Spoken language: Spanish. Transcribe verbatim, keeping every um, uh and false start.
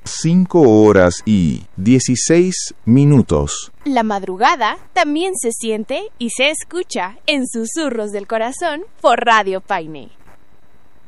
cinco horas y dieciséis minutos. La madrugada también se siente y se escucha en Susurros del Corazón por Radio Paine.